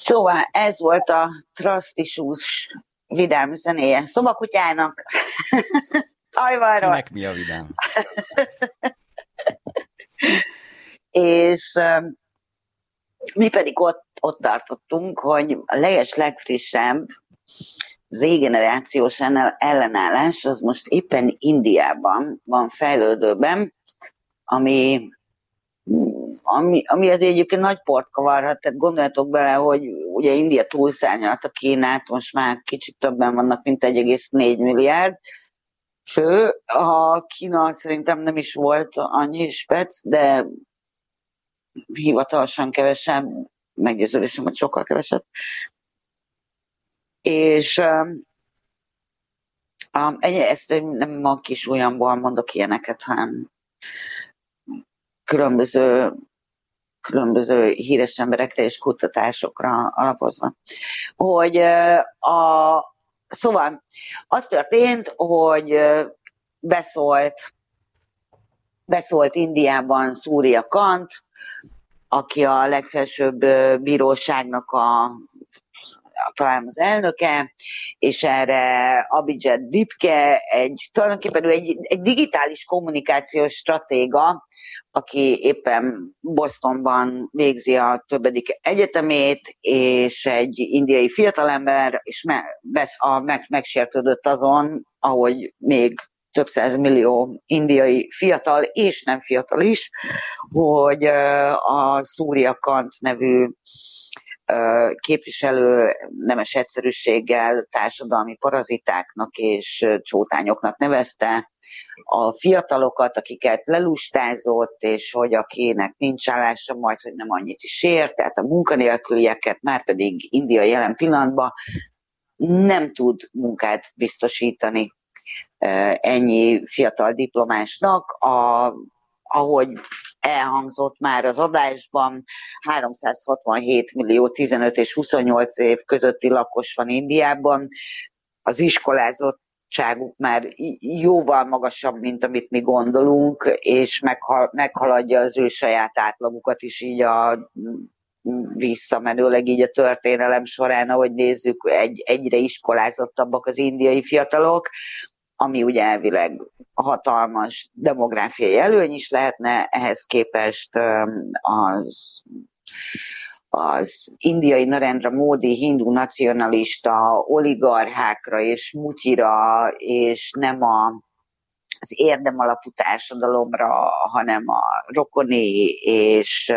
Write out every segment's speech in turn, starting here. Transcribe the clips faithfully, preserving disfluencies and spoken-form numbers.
Szóval ez volt a Trust Issues vidám zenéje. Szobakutyának, Ajvarról. Kinek mi a vidám? És um, mi pedig ott, ott tartottunk, hogy a leges legfrissebb Z-generációs ellenállás az most éppen Indiában van fejlődőben, ami Ami, ami azért egyébként nagy port kavarhat, tehát gondoljatok bele, hogy ugye India túlszárnyalt a Kínát, most már kicsit többen vannak, mint egy egész négy milliárd fő. A Kína szerintem nem is volt annyi spec, de hivatalosan kevesebb, meggyőződésem, hogy sokkal kevesebb. És um, ezt nem a kis ujjamból mondok ilyeneket, hanem különböző különböző híres emberekre és kutatásokra alapozva. Hogy a, szóval az történt, hogy beszólt, beszólt Indiában Surya Kant, aki a legfelsőbb bíróságnak a talán az elnöke, és erre Abhijit Dipke, egy, tulajdonképpen ő egy, egy digitális kommunikációs stratéga, aki éppen Bostonban végzi a többedik egyetemét, és egy indiai fiatalember, és me, a, meg, megsértődött azon, ahogy még több száz millió indiai fiatal, és nem fiatal is, hogy a Surya Kant nevű képviselő nemes egyszerűséggel társadalmi parazitáknak és csótányoknak nevezte a fiatalokat, akiket lelustázott, és hogy akinek nincs állása, majd, hogy nem annyit is ér, tehát a munkanélkülieket már pedig India jelen pillanatban nem tud munkát biztosítani ennyi fiatal diplomásnak, a, ahogy elhangzott már az adásban, háromszázhatvanhét millió tizenöt és huszonnyolc év közötti lakos van Indiában. Az iskolázottságuk már jóval magasabb, mint amit mi gondolunk, és meghal, meghaladja az ő saját átlagukat is így a visszamenőleg így a történelem során, ahogy nézzük, egy, egyre iskolázottabbak az indiai fiatalok, ami ugye elvileg hatalmas demográfiai előny is lehetne, ehhez képest az, az indiai Narendra Modi hindu nacionalista oligarchákra és mutyira, és nem a, az érdemalapú társadalomra, hanem a rokoni és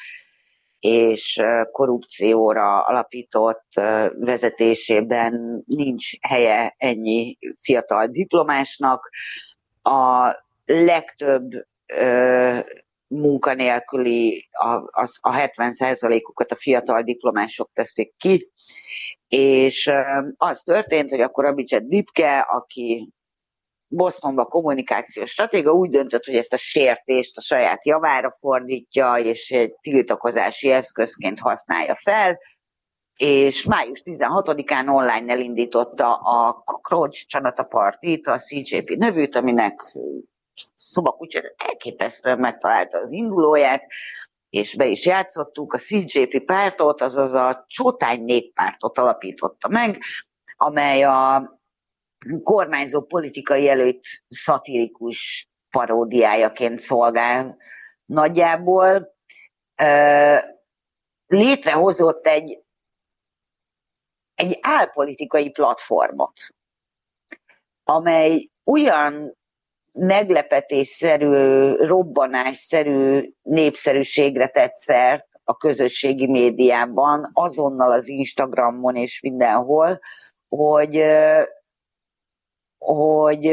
és korrupcióra alapított vezetésében nincs helye ennyi fiatal diplomásnak. A legtöbb ö, munkanélküli, a, az, a hetven százalékukat a fiatal diplomások teszik ki, és ö, az történt, hogy akkor Abhijit Dipke, aki Bostonban kommunikációs stratéga úgy döntött, hogy ezt a sértést a saját javára fordítja, és egy tiltakozási eszközként használja fel, és május tizenhatodikán online elindította a Krocs Csanata Partit, a cé jé pé nevűt, aminek szobakutya elképesztően megtalálta az indulóját, és be is játszottuk. A cé jé pé pártot, azaz a Csótány Néppártot alapította meg, amely a kormányzó politikai előtt szatirikus paródiájaként szolgál nagyjából. Létrehozott egy, egy álpolitikai platformot, amely olyan meglepetésszerű, robbanásszerű népszerűségre tett szert a közösségi médiában, azonnal az Instagramon és mindenhol, hogy hogy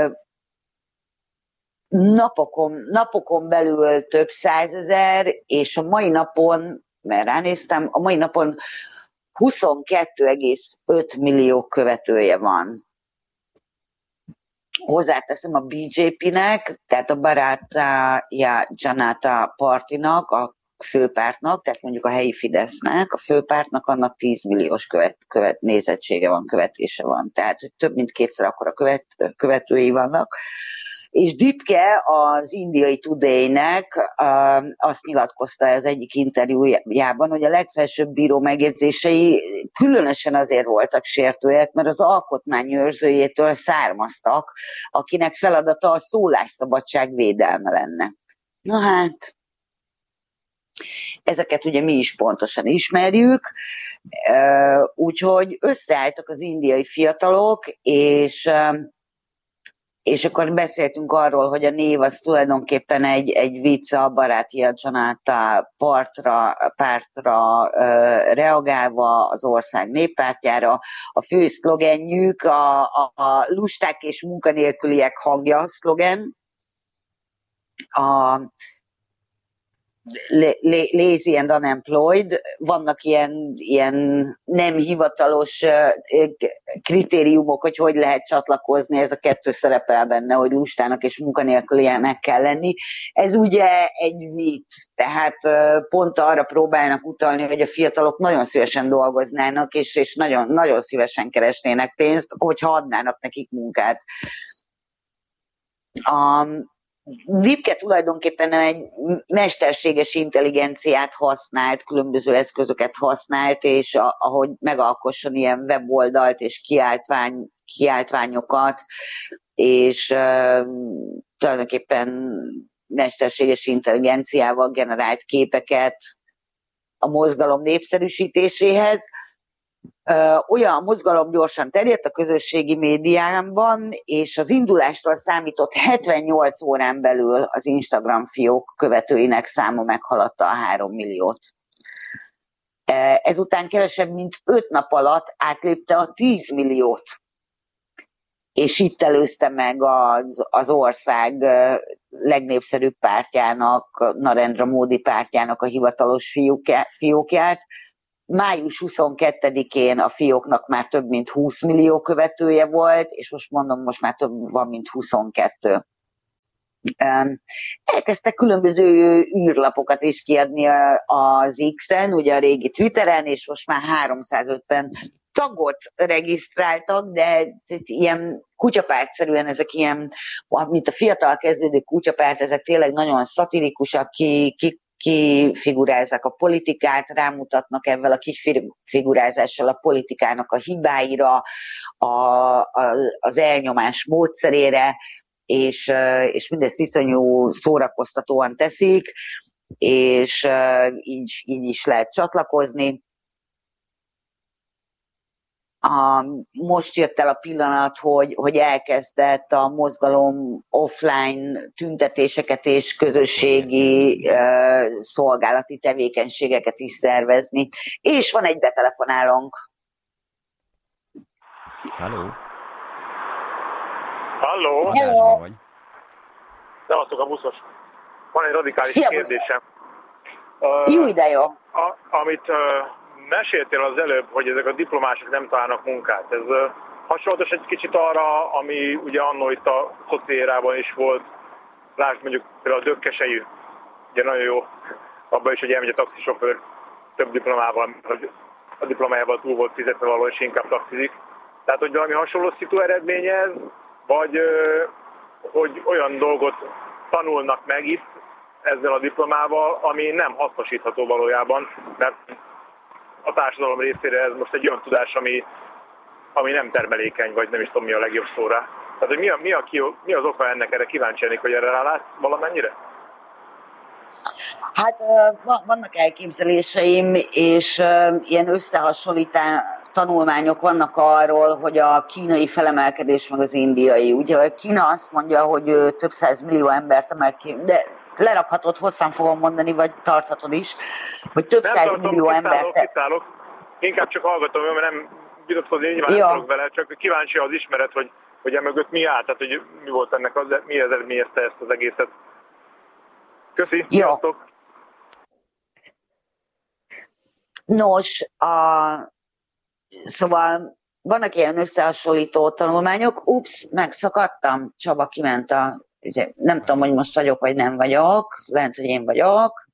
napokon, napokon belül több százezer, és a mai napon, mert ránéztem, a mai napon huszonkettő egész öt millió követője van. Hozzáteszem a bé jé pének, tehát a Bharatiya Janata Partinak, a főpártnak, tehát mondjuk a helyi Fidesznek, a főpártnak, annak tíz milliós követ, követ, nézettsége van, követése van. Tehát több mint kétszer akkora követ, követői vannak. És Dipke az indiai Today-nek uh, azt nyilatkozta az egyik interjújában, hogy a legfelsőbb bíró megjegyzései különösen azért voltak sértőek, mert az alkotmány őrzőjétől származtak, akinek feladata a szólásszabadság védelme lenne. Na hát, ezeket ugye mi is pontosan ismerjük, úgyhogy összeálltak az indiai fiatalok, és, és akkor beszéltünk arról, hogy a név az tulajdonképpen egy, egy vicc a Bharatiya Janata partra, pártra reagálva az ország néppártjára. A fő szlogenjük a, a, a lusták és munkanélküliek hangja szlogen, a lazy and unemployed, vannak ilyen, ilyen nem hivatalos kritériumok, hogy hogy lehet csatlakozni, ez a kettő szerepel benne, hogy lustának és munkanélkülinek kell lenni. Ez ugye egy vicc, tehát pont arra próbálnak utalni, hogy a fiatalok nagyon szívesen dolgoznának, és, és nagyon, nagyon szívesen keresnének pénzt, hogyha adnának nekik munkát. A Dipke tulajdonképpen egy mesterséges intelligenciát használt, különböző eszközöket használt, és a, ahogy megalkosson ilyen weboldalt és kiáltvány, kiáltványokat, és uh, tulajdonképpen mesterséges intelligenciával generált képeket a mozgalom népszerűsítéséhez. Olyan mozgalom gyorsan terjedt a közösségi médiában, és az indulástól számított hetvennyolc órán belül az Instagram fiók követőinek száma meghaladta a három milliót. Ezután kevesebb, mint öt nap alatt átlépte a tíz milliót, és itt előzte meg az, az ország legnépszerűbb pártjának, Narendra Modi pártjának a hivatalos fiókját. május huszonkettedikén a fióknak már több mint húsz millió követője volt, és most mondom, most már több van, mint huszonkettő. Elkezdtek különböző űrlapokat is kiadni az X-en, ugye a régi Twitteren, és most már háromszázötven tagot regisztráltak, de ilyen kutyapártszerűen ezek ilyen, mint a fiatal kezdődő kutyapárt, ezek tényleg nagyon szatirikusak, ki, ki kifigurázzák a politikát, rámutatnak ezzel a kifigurázással a politikának a hibáira, a, a, az elnyomás módszerére, és, és mindezt iszonyú szórakoztatóan teszik, és így, így is lehet csatlakozni. A, most jött el a pillanat, hogy, hogy elkezdett a mozgalom offline tüntetéseket és közösségi uh, szolgálati tevékenységeket is szervezni. És van egy betelefonálónk. Halló. Halló. Hello. Szevasztok a buszos. Van egy radikális Szia, kérdésem. Uh, Jó, de jó. A, amit... Uh, meséltél az előbb, hogy ezek a diplomások nem találnak munkát. Ez uh, hasonlatos egy kicsit arra, ami ugye annó itt a szociérában is volt. Lásd mondjuk például a Dökkesei, ugye nagyon jó abban is, hogy elmegy a taxisofőr több diplomával, hogy a diplomájával túl volt fizetve való, és inkább taxizik. Tehát, hogy valami hasonló szitu eredményez, vagy uh, hogy olyan dolgot tanulnak meg itt ezzel a diplomával, ami nem hasznosítható valójában, mert a társadalom részére ez most egy olyan tudás, ami, ami nem termelékeny, vagy nem is tudom mi a legjobb szóra. Tehát, hogy mi, a, mi, a, mi az oka ennek, erre kíváncsi lennék, hogy erre rálátsz valamennyire? Hát vannak elképzeléseim, és ilyen összehasonlítás tanulmányok vannak arról, hogy a kínai felemelkedés meg az indiai. Ugye Kína azt mondja, hogy több száz millió embert emelt ki, de lerakhatod, hosszan fogom mondani, vagy tarthatod is, hogy több száz millió embert... Kiszállok. Inkább csak hallgatom, mert nem vitatkozni, nyilván nem tudok vele, csak kíváncsi az ismeret, hogy, hogy emögött mi áll, tehát hogy mi volt ennek, az, mi az eredményezte ezt az egészet. Köszi, sziasztok! Nos, a... szóval vannak ilyen összehasonlító tanulmányok. Ups, megszakadtam, Csaba kiment a... Nem tudom, hogy most vagyok, vagy nem vagyok. Lehet, hogy én vagyok.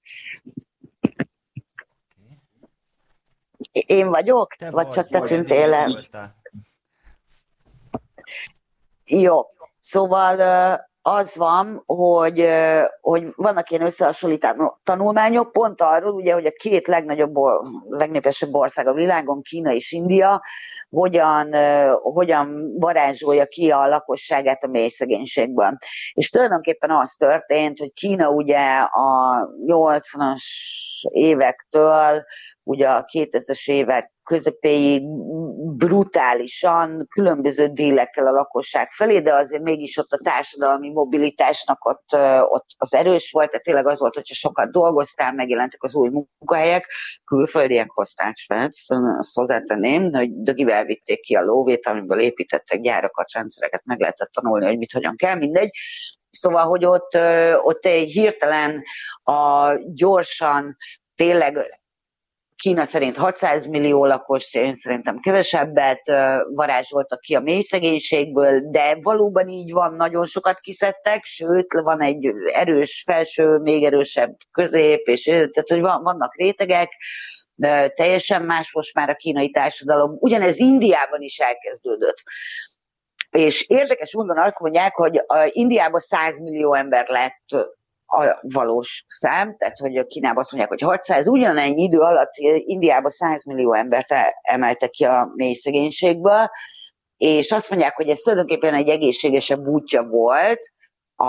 Én vagyok? Te vagy vagy, csak te vagy, tűntél el? Jó. Szóval az van, hogy, hogy vannak ilyen összehasonlító tanulmányok pont arról, ugye, hogy a két legnagyobb, legnépesebb ország a világon, Kína és India, hogyan, hogyan varázsolja ki a lakosságát a mély szegénységből. És tulajdonképpen az történt, hogy Kína ugye a nyolcvanas évektől ugye a kétezres évek közepéig brutálisan különböző dílekkel a lakosság felé, de azért mégis ott a társadalmi mobilitásnak ott, ott az erős volt, tehát tényleg az volt, hogyha sokat dolgoztál, megjelentek az új munkahelyek, külföldiek hozták Svájc, azt hozzátenném, hogy dögivel elvitték ki a lóvét, amiből építettek gyárakat, rendszereket, meg lehetett tanulni, hogy mit, hogyan kell, mindegy. Szóval, hogy ott, ott egy hirtelen a gyorsan tényleg Kína szerint hatszáz millió lakos, én szerintem kevesebbet varázsoltak ki a mély szegénységből, de valóban így van, nagyon sokat kiszedtek, sőt, van egy erős felső, még erősebb közép, és tehát, hogy vannak rétegek, de teljesen más most már a kínai társadalom. Ugyanez Indiában is elkezdődött. És érdekes módon azt mondják, hogy Indiában száz millió ember lett a valós szám, tehát hogy Kínában azt mondják, hogy hatszáz, ugyanennyi idő alatt Indiában száz millió embert emeltek ki a mély szegénységből, és azt mondják, hogy ez tulajdonképpen egy egészségesebb útja volt a,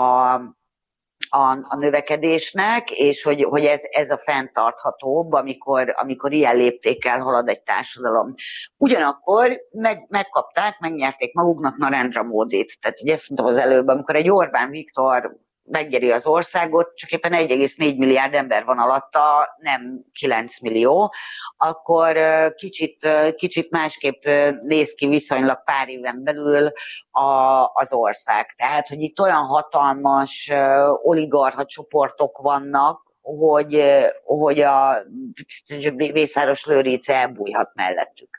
a, a növekedésnek, és hogy, hogy ez, ez a fenntarthatóbb, amikor, amikor ilyen léptékkel halad egy társadalom. Ugyanakkor meg, megkapták, megnyerték maguknak Narendra Modit. Tehát ugye ezt mondtam az előbb, amikor egy Orbán Viktor megnyeri az országot, csak éppen egy egész négy milliárd ember van alatta, nem kilenc millió, akkor kicsit, kicsit másképp néz ki viszonylag pár éven belül a, az ország. Tehát, hogy itt olyan hatalmas oligarcha csoportok vannak, hogy, hogy a Mészáros Lőrinc elbújhat mellettük.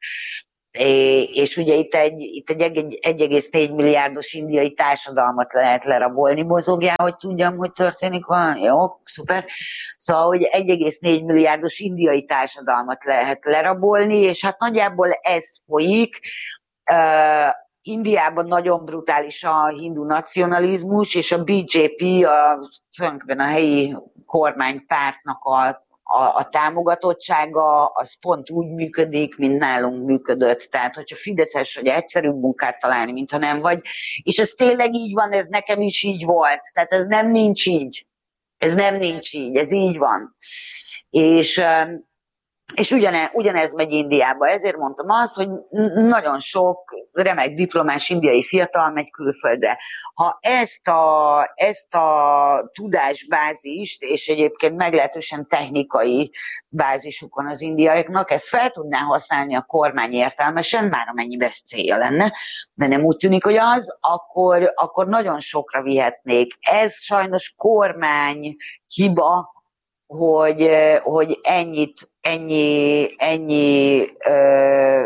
És ugye itt egy, itt egy egy egész négy milliárdos indiai társadalmat lehet lerabolni, mozogjál, hogy tudjam, hogy történik van. Jó, szuper. Szóval, hogy egy egész négy milliárdos indiai társadalmat lehet lerabolni, és hát nagyjából ez folyik. Uh, Indiában nagyon brutális a hindu nacionalizmus, és a bé jé pé, a, a helyi kormánypártnak a A, a támogatottsága az pont úgy működik, mint nálunk működött. Tehát, hogyha fideszes, hogy egyszerűbb munkát találni, mintha nem vagy. És ez tényleg így van, ez nekem is így volt. Tehát ez nem nincs így. Ez nem nincs így, ez így van. És, és ugyane, ugyanez megy Indiába. Ezért mondtam azt, hogy nagyon sok remek diplomás indiai fiatal megy külföldre. Ha ezt a, ezt a tudásbázist, és egyébként meglehetősen technikai bázisuk van az indiaiaknak, ezt fel tudná használni a kormány értelmesen, már amennyiben ez célja lenne, de nem úgy tűnik, hogy az, akkor, akkor nagyon sokra vihetnék. Ez sajnos kormány hiba, hogy, hogy ennyit, ennyi, ennyi, ö,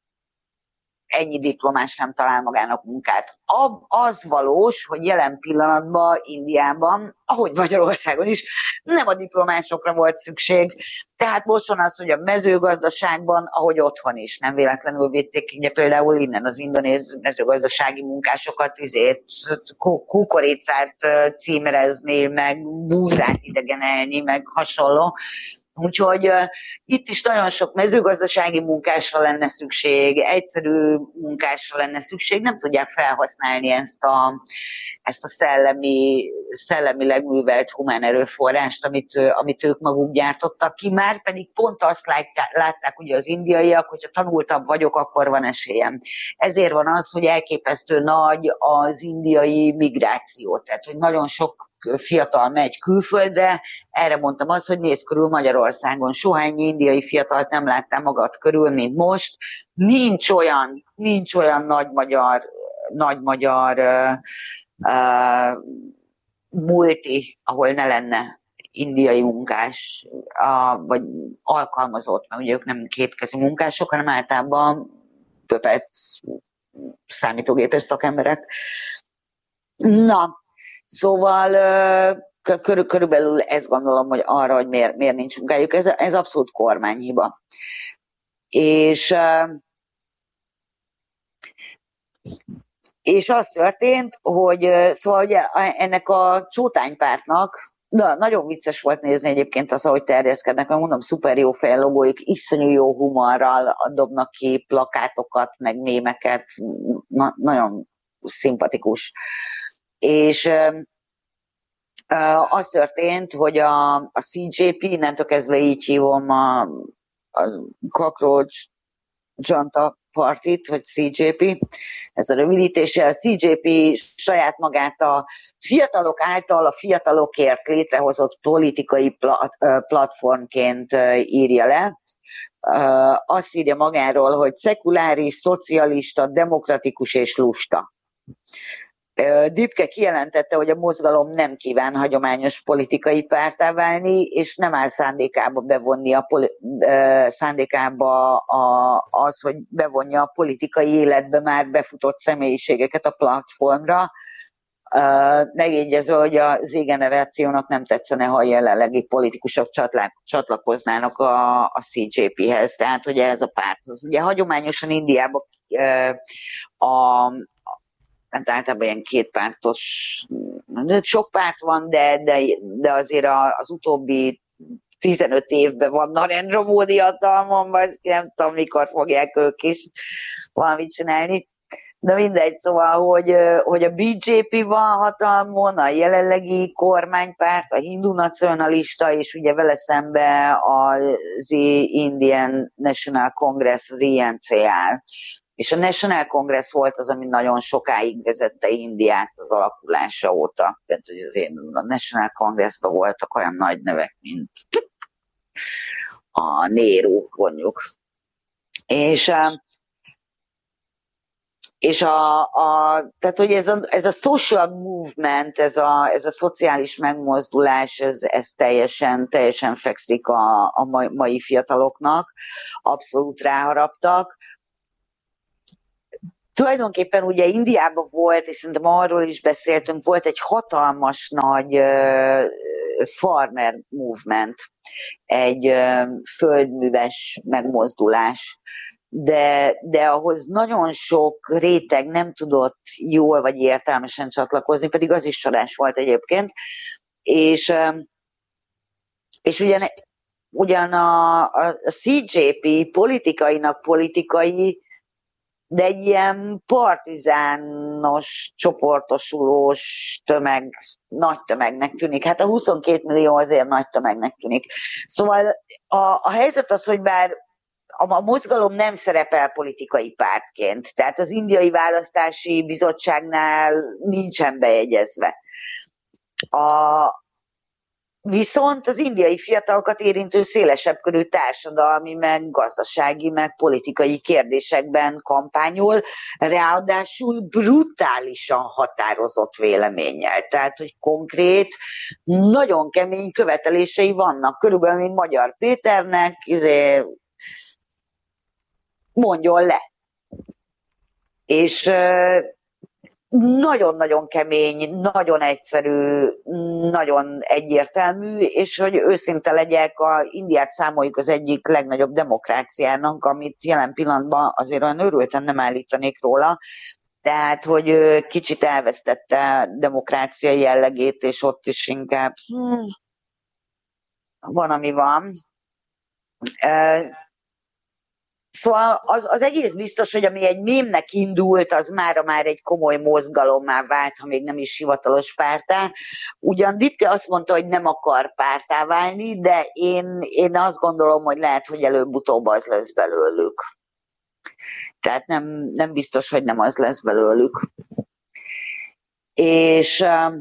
ennyi diplomás nem talál magának munkát. Az valós, hogy jelen pillanatban Indiában, ahogy Magyarországon is, nem a diplomásokra volt szükség. Tehát most van az, hogy a mezőgazdaságban, ahogy otthon is, nem véletlenül vitték ugye például innen az indonéz mezőgazdasági munkásokat, izét, kukoricát címerezni, meg búzát idegenelni, meg hasonló. Úgyhogy uh, itt is nagyon sok mezőgazdasági munkásra lenne szükség, egyszerű munkásra lenne szükség, nem tudják felhasználni ezt a, ezt a szellemi, szellemileg művelt humán erőforrást, amit, amit ők maguk gyártottak ki, már pedig pont azt látták, látták ugye az indiaiak, hogyha tanultabb vagyok, akkor van esélyem. Ezért van az, hogy elképesztő nagy az indiai migráció, tehát hogy nagyon sok fiatal megy külföldre, erre mondtam azt, hogy nézz körül Magyarországon, soha ennyi indiai fiatalt nem láttam magad körül, mint most. Nincs olyan, nincs olyan nagy magyar, nagy magyar uh, uh, multi, ahol ne lenne indiai munkás, uh, vagy alkalmazott, mert ugye ők nem kétkezi munkások, hanem általában pöpec, számítógépes szakemberek. Na, szóval körül, körülbelül ezt gondolom, hogy arra, hogy miért, miért nincs munkájuk, ez, ez abszolút kormányhiba. És, És az történt, hogy szóval ugye ennek a csótánypártnak, na, nagyon vicces volt nézni egyébként az, ahogy terjeszkednek, mert mondom, szuper jó fejlogóik, iszonyú jó humorral dobnak ki plakátokat, meg mémeket, na, nagyon szimpatikus. És az történt, hogy a, a cé jé pé, innentől kezdve így hívom a, a Cockroach Junta Partit, vagy cé jé pé, ez a rövidítése. A cé jé pé saját magát a fiatalok által a fiatalokért létrehozott politikai plat, platformként írja le. Azt írja magáról, hogy szekuláris, szocialista, demokratikus és lusta. Dipke kijelentette, hogy a mozgalom nem kíván hagyományos politikai párttá válni, és nem áll szándékába bevonni a poli- szándékába a, az, hogy bevonja a politikai életbe már befutott személyiségeket a platformra. Megjegyező, hogy a Z-generációnak nem tetszene, ha a jelenlegi politikusok csatlakoznának a, a cé jé péhez, tehát hogy ez a párthoz. Ugye hagyományosan Indiában a hát általában ilyen kétpártos, sok párt van, de, de, de azért az utóbbi tizenöt évben van Narendra Modi hatalmon, vagy nem tudom, mikor fogják ők is valamit csinálni. De mindegy, szóval, hogy, hogy a bé jé pé van hatalmon, a jelenlegi kormánypárt, a hindu nacionalista, és ugye vele szembe az Indian National Congress, az i en cé áll. És a National Congress volt az, ami nagyon sokáig vezette Indiát az alakulása óta. Tehát, hogy azért a National Congressben voltak olyan nagy nevek, mint a Nehru, mondjuk. És, és a, a, tehát, hogy ez a, ez a social movement, ez a, ez a szociális megmozdulás, ez, ez teljesen, teljesen fekszik a, a mai fiataloknak. Abszolút ráharaptak. Tulajdonképpen ugye Indiában volt, és szerintem arról is beszéltünk, volt egy hatalmas nagy uh, farmer movement, egy uh, földműves megmozdulás, de, de ahhoz nagyon sok réteg nem tudott jól vagy értelmesen csatlakozni, pedig az is csodás volt egyébként, és, uh, és ugyan, ugyan a, a cé jé pé politikainak politikai, de egy ilyen partizános, csoportosulós tömeg, nagy tömegnek tűnik. Hát a huszonkét millió azért nagy tömegnek tűnik. Szóval a, a helyzet az, hogy bár a, a mozgalom nem szerepel politikai pártként, tehát az indiai választási bizottságnál nincsen bejegyezve. A, Viszont az indiai fiatalokat érintő szélesebb körű társadalmi, meg gazdasági, meg politikai kérdésekben kampányol, ráadásul brutálisan határozott véleménnyel. Tehát, hogy konkrét, nagyon kemény követelései vannak. Körülbelül, mint Magyar Péternek, izé, mondjon le. És nagyon-nagyon kemény, nagyon egyszerű, nagyon egyértelmű, és hogy őszinte legyek, a Indiát számoljuk az egyik legnagyobb demokráciának, amit jelen pillanatban azért olyan őrülten nem állítanék róla, tehát, hogy kicsit elvesztette demokráciai jellegét, és ott is inkább hmm, van, ami van. Szóval az, az egész biztos, hogy ami egy mémnek indult, az mára már egy komoly mozgalommá vált, ha még nem is hivatalos párttá. Ugyan Dipke azt mondta, hogy nem akar párttá válni, de én, én azt gondolom, hogy lehet, hogy előbb-utóbb az lesz belőlük. Tehát nem, nem biztos, hogy nem az lesz belőlük. És...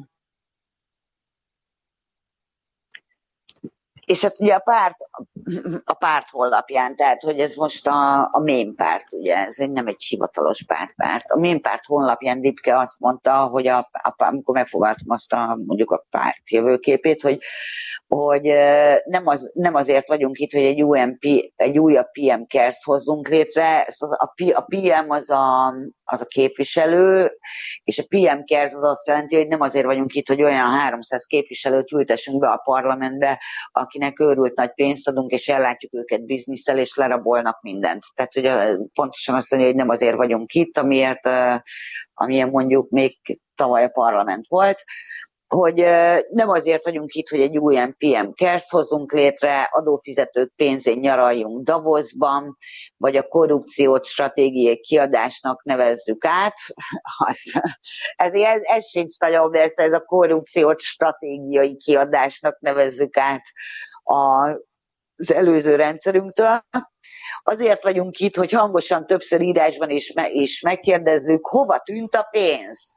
És hát ugye a párt, a párt honlapján, tehát hogy ez most a, a mémpárt, ugye, ez nem egy hivatalos pártpárt. A mémpárt honlapján Dipke azt mondta, hogy a, a, amikor megfogalmazta mondjuk a párt jövőképét, hogy, hogy nem, az, nem azért vagyunk itt, hogy egy, u em pé, egy újabb pé em Cares hozzunk létre, a, a pé em az a az a képviselő, és a pé em Cares az azt jelenti, hogy nem azért vagyunk itt, hogy olyan háromszáz képviselőt ültessünk be a parlamentbe, akinek őrült nagy pénzt adunk, és ellátjuk őket biznisszel, és lerabolnak mindent. Tehát ugye pontosan azt mondja, hogy nem azért vagyunk itt, amiért, amilyen mondjuk még tavaly a parlament volt, hogy nem azért vagyunk itt, hogy egy új ilyen pé em Cares hozzunk létre, adófizetők pénzén nyaraljunk Davosban, vagy a korrupciót stratégiai kiadásnak nevezzük át. Az, ez, ez, ez sincs nagyon messze, ez a korrupciót stratégiai kiadásnak nevezzük át az előző rendszerünktől. Azért vagyunk itt, hogy hangosan többször írásban is, is megkérdezzük, hova tűnt a pénz?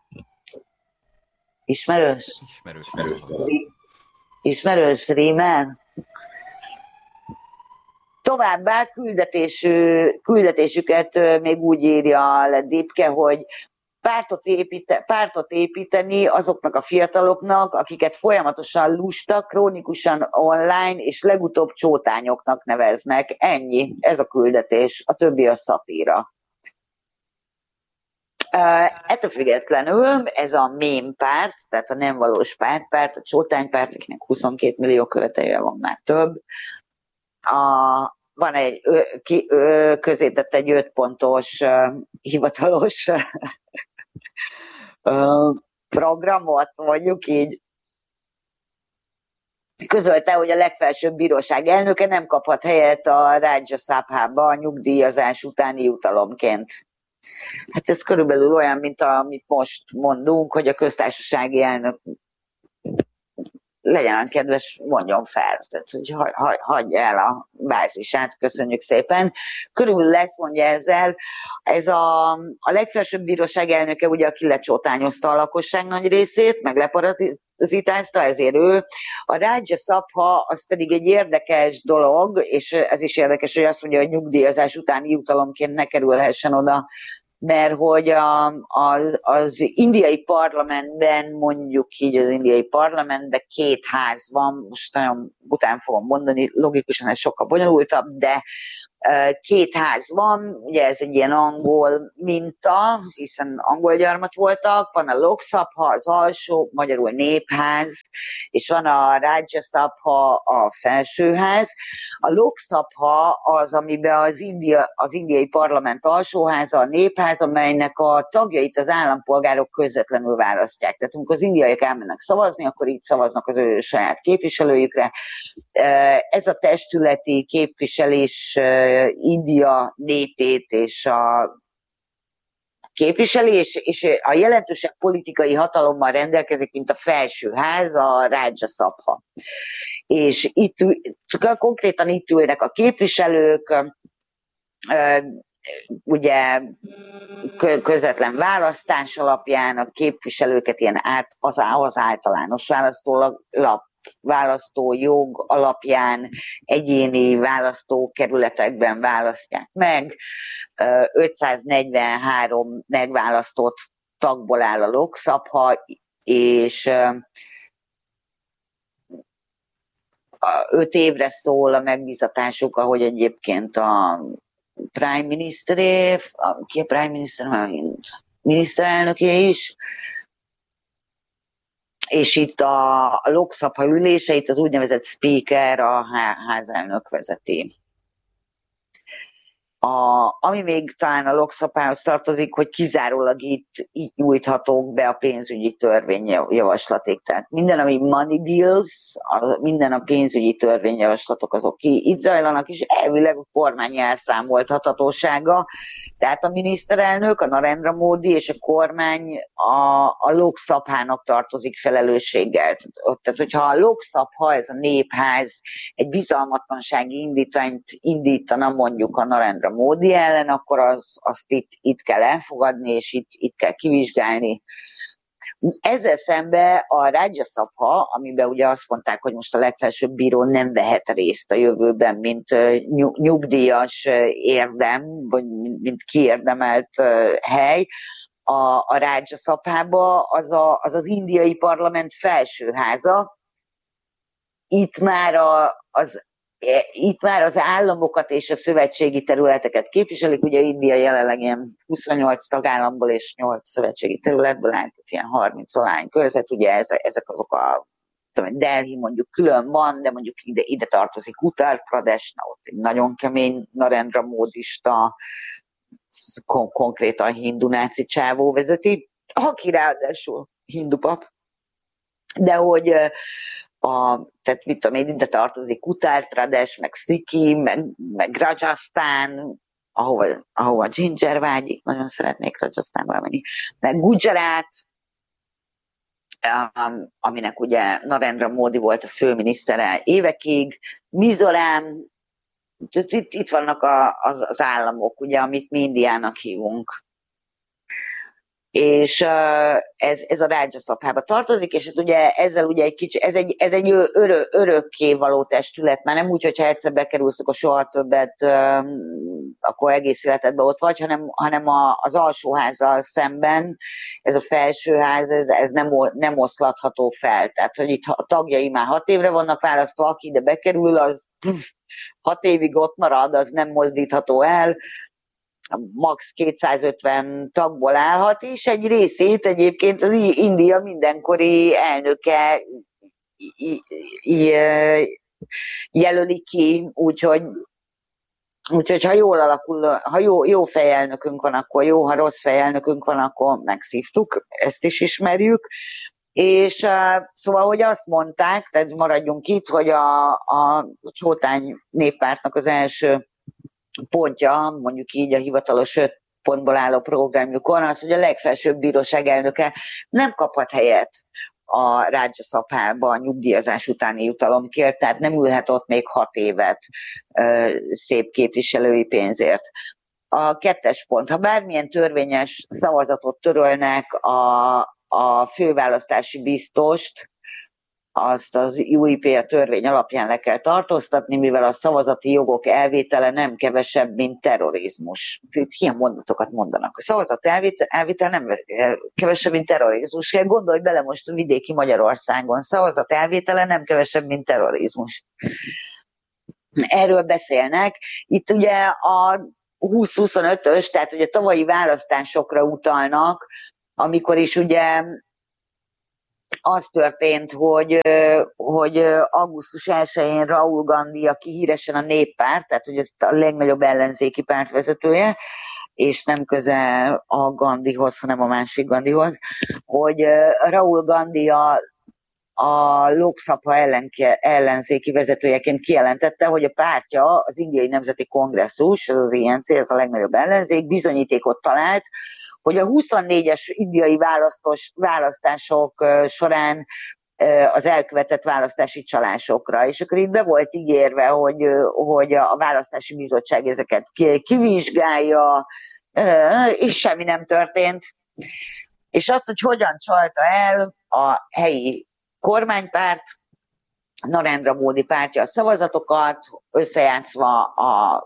Ismerős? Ismerős. Ismerős rímen? Továbbá küldetésű, küldetésüket még úgy írja le Dipke, hogy pártot, építe, pártot építeni azoknak a fiataloknak, akiket folyamatosan lusta, krónikusan online, és legutóbb csótányoknak neveznek. Ennyi, ez a küldetés, a többi a szatíra. Uh, ettől függetlenül ez a mém párt, tehát a nem valós pártpárt, a csótánypárt, akinek huszonkét millió követője van, már több, a, van egy, ö, ki, ö, közé tett egy öt pontos uh, hivatalos uh, programot, mondjuk így, közölte, hogy a legfelsőbb bíróság elnöke nem kaphat helyet a Rajya Sabhába a nyugdíjazás utáni jutalomként. Hát ez körülbelül olyan, mint amit most mondunk, hogy a köztársasági elnök legyen kedves, mondjon fel, tehát hogy hagy, hagyja el a bázisát, köszönjük szépen. Körülbelül lesz, mondja ezzel, ez a, a legfelsőbb bíróság elnöke, ugye, aki lecsótányozta a lakosság nagy részét, meg leparazitázta, ezért ő. A Rajya Sabha az pedig egy érdekes dolog, és ez is érdekes, hogy azt mondja, hogy nyugdíjazás utáni jutalomként ne kerülhessen oda, mert hogy a, az, az indiai parlamentben, mondjuk így az indiai parlamentben két ház van, most nagyon után fogom mondani, logikusan ez sokkal bonyolultabb, de két ház van, ugye ez egy ilyen angol minta, hiszen angol gyarmat voltak, van a Lok Sabha, az alsó, magyarul népház, és van a Rajya Sabha, a felsőház. A Lok Sabha az, amiben az, India, az indiai parlament alsóháza, a népház, amelynek a tagjait az állampolgárok közvetlenül választják. Tehát amikor az indiaiak elmennek szavazni, akkor így szavaznak az ő saját képviselőjükre. Ez a testületi képviselés India népét és a képviseli, és, és a jelentősebb politikai hatalommal rendelkezik, mint a felsőház, a Rajya Sabha. És itt konkrétan itt ülnek a képviselők, ugye közvetlen választás alapján a képviselőket ilyen át, az, az általános választólap választó jog alapján egyéni választókerületekben választják meg. ötszáznegyvenhárom megválasztott tagból áll a Lok Sabha, és öt évre szól a megbízatásuk, ahogy egyébként a Prime Ministeré, ki a Prime Minister, miniszterelnöké is, és itt a, a Lok Sabha üléseit az úgynevezett speaker, a házelnök vezeti. A, ami még talán a Lok Sabhához tartozik, hogy kizárólag itt, itt nyújthatók be a pénzügyi törvényjavaslaték. Tehát minden, ami money bills, a, minden a pénzügyi törvényjavaslatok, azok ki itt zajlanak, és elvileg a kormány elszámoltathatósága. Tehát a miniszterelnök, a Narendra Modi és a kormány a, a Lok Sabhának tartozik felelősséggel. Tehát, hogyha a Lok Sabha, ez a népház egy bizalmatlansági indítványt indítana mondjuk a Narendra Modi ellen, akkor az, azt itt, itt kell elfogadni, és itt, itt kell kivizsgálni. Ezzel szemben a Rajya Sabha, amiben ugye azt mondták, hogy most a legfelsőbb bíró nem vehet részt a jövőben, mint nyugdíjas érdem, vagy mint kiérdemelt hely, a, a Rajya Sabhába az, a, az az indiai parlament felsőháza. Itt már a, az itt már az államokat és a szövetségi területeket képviselik, ugye India jelenleg ilyen huszonnyolc tagállamból és nyolc szövetségi területből állt, ilyen harminc alány körzet, ugye ezek, ezek azok a Delhi mondjuk külön van, de mondjuk ide, ide tartozik Uttar Pradesh, na ott egy nagyon kemény Narendra módista, kon- konkrétan hindu náci csávó vezeti, aki ráadásul hindu pap, de hogy a, tehát mit tudom én, ide tartozik Uttar Pradesh, meg Sikkim, meg, meg Rajasthan, ahova, ahova Ginger vágyik, nagyon szeretnék Rajasthanba menni, meg Gujarat, aminek ugye Narendra Modi volt a főminisztere évekig, Mizoram, itt, itt vannak a, az, az államok, ugye, amit mi Indiának hívunk. És uh, ez, ez a Rádzsa Szabhába tartozik, és ez ugye ezzel ugye egy kicsi, ez egy, ez egy örö, örökké való testület, már nem úgy, hogyha egyszer bekerülsz, akkor soha többet, um, akkor egész életedben ott vagy, hanem, hanem a, az alsóházzal szemben ez a felsőház, ez, ez nem, nem oszlatható fel. Tehát, hogy itt a tagjai már hat évre vannak választva, aki ide bekerül, az pff, hat évig ott marad, az nem mozdítható el, max. kétszázötven tagból állhat, és egy részét egyébként az India mindenkori elnöke jelöli ki, úgyhogy, úgyhogy ha jól alakul, ha jó, jó fejelnökünk van, akkor jó, ha rossz fejelnökünk van, akkor megszívtuk, ezt is ismerjük. És uh, szóval, hogy azt mondták, tehát maradjunk itt, hogy a, a Csótány néppártnak az első pontja, mondjuk így a hivatalos öt pontból álló programjukon, az, hogy a legfelsőbb bíróság elnöke nem kaphat helyet a Rádzsa Szabhában nyugdíjazás utáni jutalomkért, tehát nem ülhet ott még hat évet ö, szép képviselői pénzért. A kettes pont, ha bármilyen törvényes szavazatot törölnek a, a főválasztási biztost, azt az U I P törvény alapján le kell tartóztatni, mivel a szavazati jogok elvétele nem kevesebb, mint terrorizmus. Ilyen mondatokat mondanak. A szavazat elvétel nem kevesebb, mint terrorizmus. Gondolj bele most a vidéki Magyarországon. Szavazat elvétele nem kevesebb, mint terrorizmus. Erről beszélnek. Itt ugye a húsz huszonötös, tehát ugye tavalyi választásokra utalnak, amikor is ugye az történt, hogy, hogy augusztus elsején Rahul Gandhi, aki híresen a Néppárt, tehát hogy ez a legnagyobb ellenzéki párt vezetője, és nem közel a Gandhihoz, hanem a másik Gandhihoz, hogy Rahul Gandhi a, a Lok-Szabha ellenzéki vezetőjeként kijelentette, hogy a pártja, az Indiai Nemzeti Kongresszus, ez az I N C, ez a legnagyobb ellenzék, bizonyítékot talált, hogy a huszonnégyes indiai választos, választások során az elkövetett választási csalásokra. És akkor itt be volt ígérve, hogy, hogy a választási bizottság ezeket kivizsgálja, és semmi nem történt. És azt, hogy hogyan csalta el a helyi kormánypárt, Narendra Modi pártja a szavazatokat, összejátszva a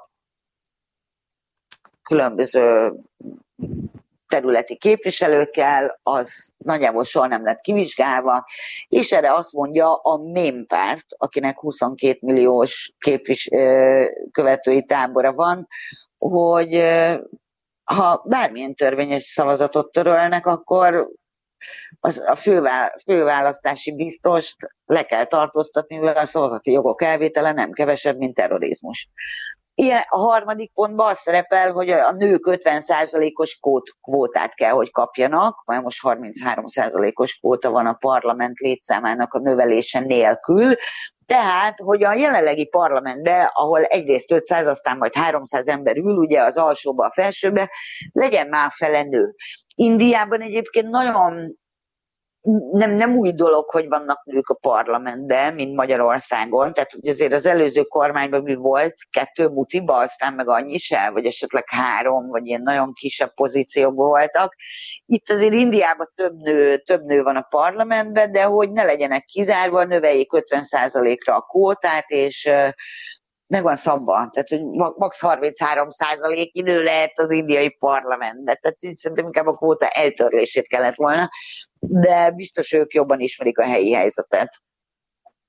különböző területi képviselőkkel, az nagyjából soha nem lett kivizsgálva, és erre azt mondja a Mém párt, akinek huszonkét milliós képvis, követői tábora van, hogy ha bármilyen törvényes szavazatot törölnek, akkor az a fővá, főválasztási biztost le kell tartóztatni, mivel a szavazati jogok elvétele nem kevesebb, mint terrorizmus. Ilyen, a harmadik pontban az szerepel, hogy a nők ötven százalékos kvót, kvótát kell, hogy kapjanak, majd most harminchárom százalékos kvóta van a parlament létszámának a növelése nélkül, tehát, hogy a jelenlegi parlamentben, ahol egyrészt ötszáz, aztán majd háromszáz ember ül, ugye az alsóba, a felsőbe, legyen már fele nő. Indiában egyébként nagyon Nem, nem új dolog, hogy vannak nők a parlamentben, mint Magyarországon, tehát hogy azért az előző kormányban mi volt, kettő mutiba, aztán meg annyi se, vagy esetleg három, vagy ilyen nagyon kisebb pozícióban voltak. Itt azért Indiában több nő, több nő van a parlamentben, de hogy ne legyenek kizárva, növeljék ötven százalékra a kvótát, és meg van szabva, tehát hogy max. harminchárom százalék nő lehet az indiai parlamentben, tehát szerintem inkább a kvóta eltörlését kellett volna, de biztos ők jobban ismerik a helyi helyzetet.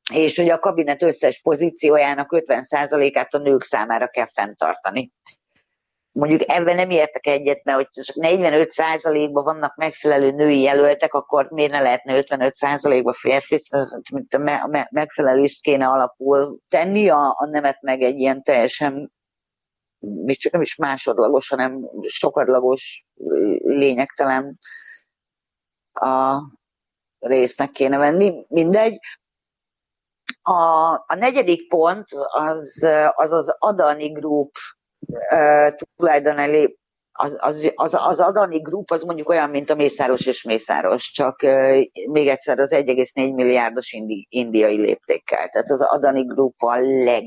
és hogy a kabinet összes pozíciójának ötven százalékát a nők számára kell fenntartani. Mondjuk ebben nem értek egyet, mert hogy csak negyvenöt százalékban vannak megfelelő női jelöltek, akkor miért ne lehetne ötvenöt százalékban férfi, a megfelelést kéne alapul tenni, a, a nemet meg egy ilyen teljesen, még csak nem is másodlagos, hanem sokadlagos, lényegtelen a résznek kéne venni, mindegy. A, a negyedik pont az az, az Adani Group uh, tulajdonelé, az, az, az, az Adani Group az mondjuk olyan, mint a Mészáros és Mészáros, csak uh, még egyszer az egy egész négy milliárdos indi, indiai léptékkel. Tehát az Adani Group a leg,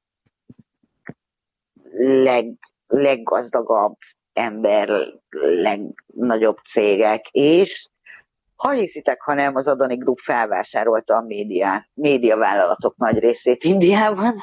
leg, leggazdagabb ember, legnagyobb cégek, és ha hiszitek, ha nem, az Adani Group felvásárolta a médiát, médiavállalatok nagy részét Indiában.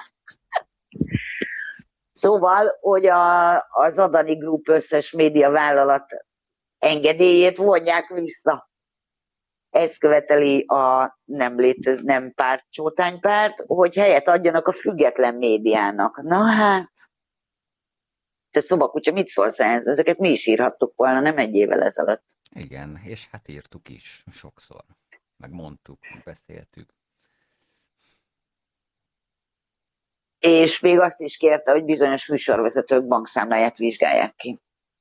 Szóval, hogy a, az Adani Group összes médiavállalat engedélyét vonják vissza. Ez követeli a nem, létez, nem párt, csótánypárt, hogy helyet adjanak a független médiának. Na hát, te szobakutya, mit szólsz ehhez? Ezeket mi is írhattuk volna, nem egy évvel ezelőtt. Igen, és hát írtuk is sokszor. Meg mondtuk, beszéltük. És még azt is kérte, hogy bizonyos műsorvezetők bankszámláját vizsgálják ki.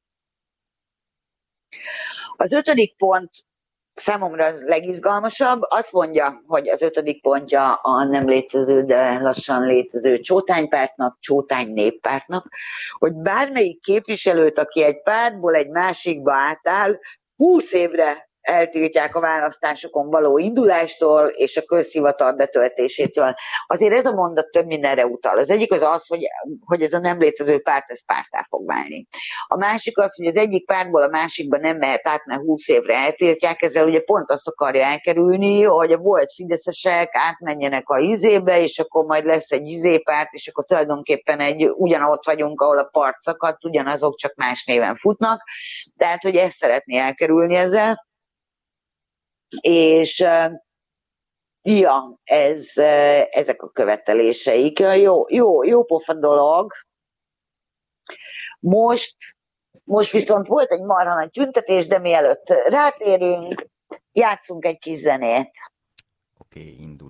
Az ötödik pont számomra az legizgalmasabb. Azt mondja, hogy az ötödik pontja a nem létező, de lassan létező csótánypártnak, csótány néppártnak, hogy bármelyik képviselőt, aki egy pártból egy másikba átáll, húsz évre eltiltják a választásokon való indulástól és a közhivatal betöltésétől. Azért ez a mondat több mindenre utal. Az egyik az az, hogy, hogy ez a nem létező párt, ez párttá fog válni. A másik az, hogy az egyik pártból a másikba nem mehet át, mert húsz évre eltiltják, ezzel ugye pont azt akarja elkerülni, hogy a volt fideszesek átmenjenek a izébe, és akkor majd lesz egy izépárt, és akkor tulajdonképpen egy ugyanott vagyunk, ahol a part szakadt, ugyanazok csak más néven futnak. Tehát, hogy ezt szeretné elkerülni ezzel. És ja, ez, ezek a követeléseik. Jó, jó, jó pofa dolog. Most, most viszont volt egy marha nagy tüntetés, de mielőtt rátérünk, játszunk egy kis zenét. Oké, okay, indul.